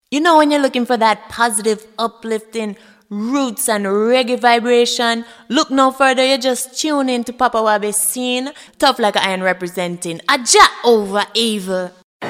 You know, when you're looking for that positive, uplifting roots and reggae vibration, look no further, you just tune in to Papa Wabi scene. Tough like iron representing Aja over evil.